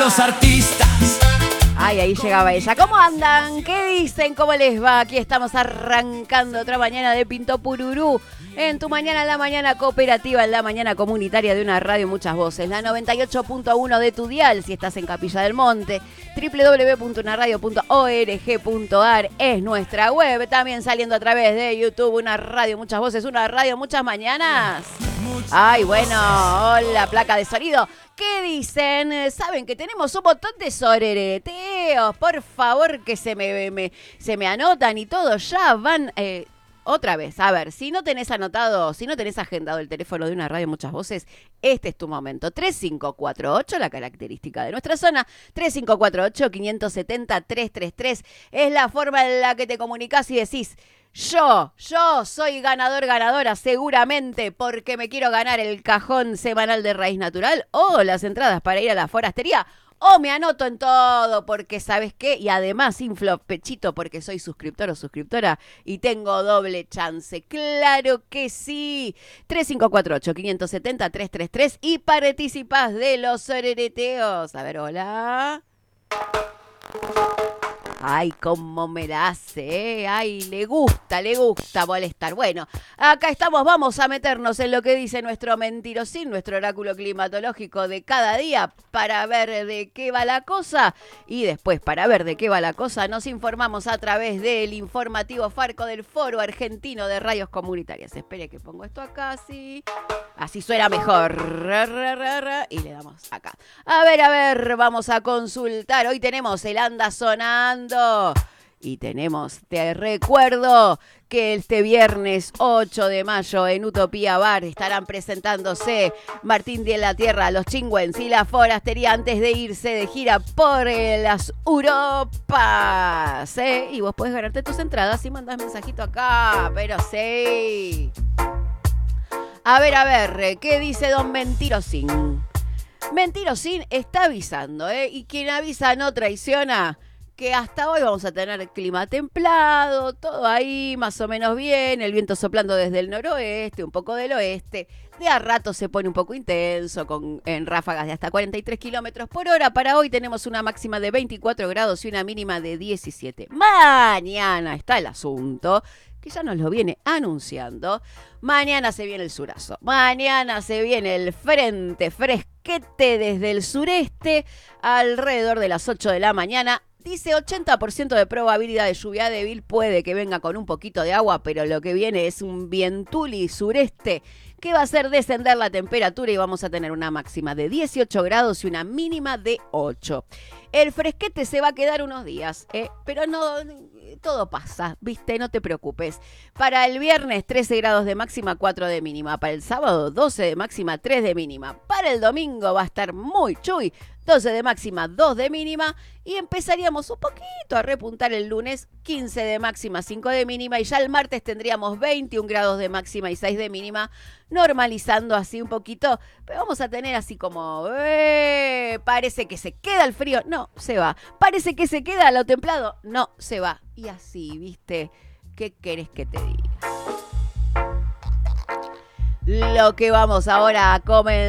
los artistas. Ay, ahí llegaba ella. ¿Cómo andan? ¿Qué dicen? ¿Cómo les va? Aquí estamos arrancando otra mañana de Pinto Pururú. En tu mañana, en la mañana cooperativa, en la mañana comunitaria de una radio muchas voces. La 98.1 de tu dial, si estás en Capilla del Monte. www.unaradio.org.ar es nuestra web. También saliendo a través de YouTube, una radio muchas voces, una radio muchas mañanas. Ay, bueno, hola, placa de sonido. ¿Qué dicen? Saben que tenemos un montón de sorereteos. Por favor, que se me anotan y todo. Ya van... Otra vez, a ver, si no tenés anotado, si no tenés agendado el teléfono de una radio muchas voces, este es tu momento. 3548, la característica de nuestra zona, 3548-570-333. Es la forma en la que te comunicás y decís, yo soy ganador, ganadora, seguramente porque me quiero ganar el cajón semanal de Raíz Natural o las entradas para ir a la forastería. O me anoto en todo porque, ¿sabes qué? Y además inflo pechito porque soy suscriptor o suscriptora y tengo doble chance. ¡Claro que sí! 3548-570-333 y participás de los sorereteos. A ver, hola. Ay, cómo me la hace, ¿eh? Ay, le gusta molestar. Bueno, acá estamos, vamos a meternos en lo que dice nuestro mentirosín, nuestro oráculo climatológico de cada día para ver de qué va la cosa. Y después, para ver de qué va la cosa, nos informamos a través del informativo Farco del Foro Argentino de Radios Comunitarias. Espere que pongo esto acá, sí. Así suena mejor. Y le damos acá. A ver, vamos a consultar. Hoy tenemos el anda sonando. Y te recuerdo que este viernes 8 de mayo en Utopía Bar estarán presentándose Martín de la Tierra, Los Chingüens y la Forastería antes de irse de gira por las Europas. Y vos podés ganarte tus entradas si mandás mensajito acá, pero sí. A ver, ¿qué dice don Mentirosín? Mentirosín está avisando, y quien avisa no traiciona. Que hasta hoy vamos a tener clima templado, todo ahí más o menos bien, el viento soplando desde el noroeste, un poco del oeste, de a rato se pone un poco intenso en ráfagas de hasta 43 kilómetros por hora. Para hoy tenemos una máxima de 24 grados y una mínima de 17. Mañana está el asunto, que ya nos lo viene anunciando. Mañana se viene el surazo, mañana se viene el frente fresquete desde el sureste alrededor de las 8 de la mañana. Dice 80% de probabilidad de lluvia débil, puede que venga con un poquito de agua, pero lo que viene es un vientuli sureste que va a hacer descender la temperatura y vamos a tener una máxima de 18 grados y una mínima de 8. El fresquete se va a quedar unos días, pero no, todo pasa, ¿viste? No te preocupes. Para el viernes 13 grados de máxima, 4 de mínima. Para el sábado 12 de máxima, 3 de mínima. Para el domingo va a estar muy chuy, 12 de máxima, 2 de mínima. Y empezaríamos un poquito a repuntar el lunes, 15 de máxima, 5 de mínima. Y ya el martes tendríamos 21 grados de máxima y 6 de mínima, normalizando así un poquito. Pero vamos a tener así como, parece que se queda el frío, no, se va. Parece que se queda lo templado, no, se va. Y así, ¿viste? ¿Qué querés que te diga? Lo que vamos ahora a comenzar